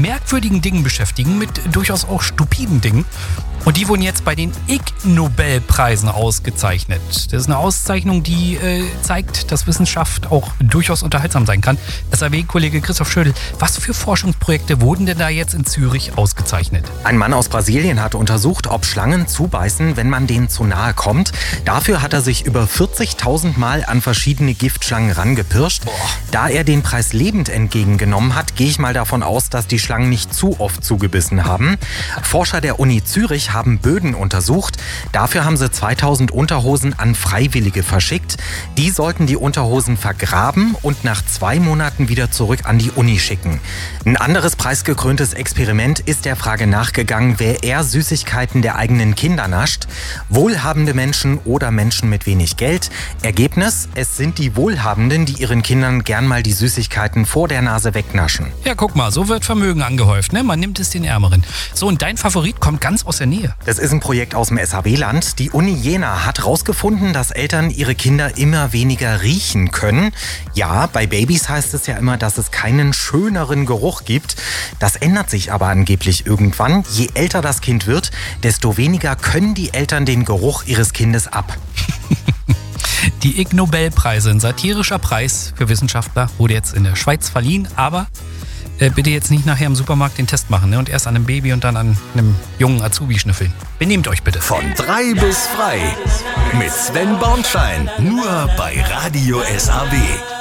merkwürdigen Dingen beschäftigen, mit durchaus auch stupiden Dingen. Und die wurden jetzt bei den Ig Nobelpreisen ausgezeichnet. Das ist eine Auszeichnung, die zeigt, dass Wissenschaft auch durchaus unterhaltsam sein kann. SAW-Kollege Christoph Schödel, was für Forschungsprojekte wurden denn da jetzt in Zürich ausgezeichnet? Ein Mann aus Brasilien hat untersucht, ob Schlangen zubeißen, wenn man denen zu nahe kommt. Dafür hat er sich über 40.000 Mal an verschiedene Giftschlangen rangepirscht. Da er den Preis lebend entgegengenommen hat, gehe ich mal davon aus, dass die Schlangen nicht zu oft zugebissen haben. Forscher der Uni Zürich haben Böden untersucht. Dafür haben sie 2000 Unterhosen an Freiwillige verschickt. Die sollten die Unterhosen vergraben und nach 2 Monaten wieder zurück an die Uni schicken. Ein anderes preisgekröntes Experiment ist der Frage nachgegangen, wer eher Süßigkeiten der eigenen Kinder nascht. Wohlhabende Menschen oder Menschen mit wenig Geld. Ergebnis: Es sind die Wohlhabenden, die ihren Kindern gern mal die Süßigkeiten vor der Nase wegnaschen. Ja, guck mal, so wird Vermögen angehäuft, ne? Man nimmt es den Ärmeren. So, und dein Favorit kommt ganz aus der Nähe. Das ist ein Projekt aus dem SAW-Land. Die Uni Jena hat herausgefunden, dass Eltern ihre Kinder immer weniger riechen können. Ja, bei Babys heißt es ja immer, dass es keinen schöneren Geruch gibt. Das ändert sich aber angeblich irgendwann. Je älter das Kind wird, desto weniger können die Eltern den Geruch ihres Kindes ab. Die Ig Nobelpreise, ein satirischer Preis für Wissenschaftler, wurde jetzt in der Schweiz verliehen, aber bitte jetzt nicht nachher im Supermarkt den Test machen, ne? Und erst an einem Baby und dann an einem jungen Azubi schnüffeln. Benehmt euch bitte. Von 3 bis frei mit Sven Bornschein. Nur bei Radio SAW.